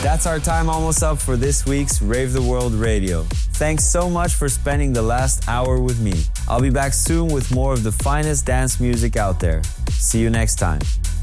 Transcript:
That's our time almost up for this week's Rave the World Radio. Thanks so much for spending the last hour with me. I'll be back soon with more of the finest dance music out there. See you next time.